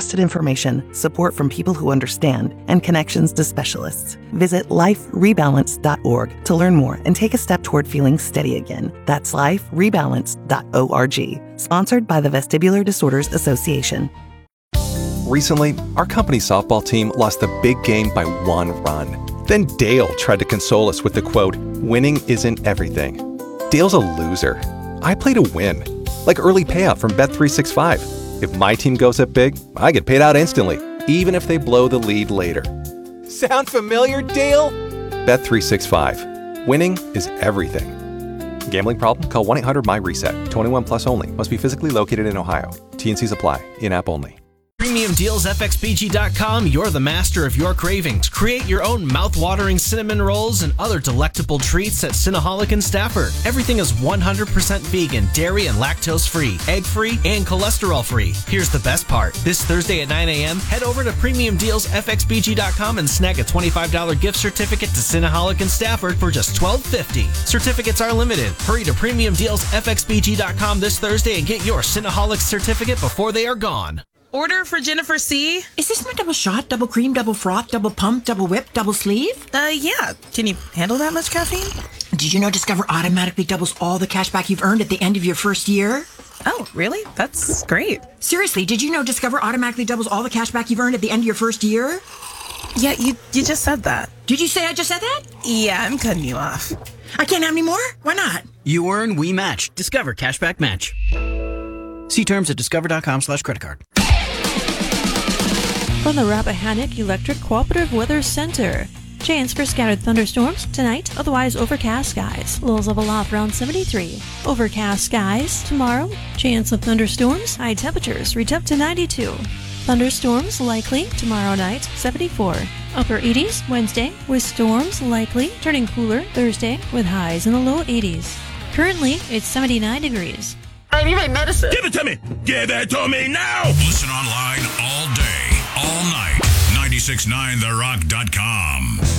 trusted information, support from people who understand, and connections to specialists. Visit liferebalance.org to learn more and take a step toward feeling steady again. That's liferebalance.org. Sponsored by the Vestibular Disorders Association. Recently, our company's softball team lost the big game by 1 run. Then Dale tried to console us with the quote, "Winning isn't everything." Dale's a loser. I play to win. Like early payout from Bet365. If my team goes up big, I get paid out instantly, even if they blow the lead later. Sound familiar, Dale? Bet365. Winning is everything. Gambling problem? Call 1-800-MY-RESET. 21 plus only. Must be physically located in Ohio. T&Cs apply. In-app only. Premium Deals FXBG.com, you're the master of your cravings. Create your own mouth-watering cinnamon rolls and other delectable treats at Cinnaholic in Stafford. Everything is 100% vegan, dairy and lactose-free, egg-free, and cholesterol-free. Here's the best part. This Thursday at 9 a.m., head over to Premium Deals FXBG.com and snag a $25 gift certificate to Cinnaholic in Stafford for just $12.50. Certificates are limited. Hurry to Premium Deals FXBG.com this Thursday and get your Cinnaholic certificate before they are gone. Order for Jennifer C. Is this my double shot, double cream, double froth, double pump, double whip, double sleeve? Yeah. Can you handle that much caffeine? Did you know Discover automatically doubles all the cash back you've earned at the end of your first year? Oh, really? That's great. Seriously, did you know Discover automatically doubles all the cash back you've earned at the end of your first year? Yeah, you just said that. Did you say I just said that? Yeah, I'm cutting you off. I can't have any more? Why not? You earn, we match. Discover Cashback Match. See terms at discover.com/creditcard. From the Rappahannock Electric Cooperative Weather Center. Chance for scattered thunderstorms tonight, otherwise overcast skies. Lows level off around 73. Overcast skies tomorrow. Chance of thunderstorms. High temperatures reach up to 92. Thunderstorms likely tomorrow night, 74. Upper 80s Wednesday with storms likely. Turning cooler Thursday with highs in the low 80s. Currently, it's 79 degrees. I need my medicine. Give it to me. Give it to me now. Listen online all day, all night. 969therock.com.